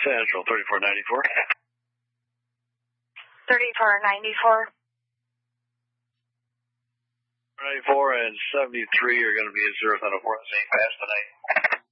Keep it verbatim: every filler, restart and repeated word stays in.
Central, thirty-four ninety-four. thirty-four ninety-four. ninety-four and seventy-three are going to be at zero Thunder four, the same pass tonight.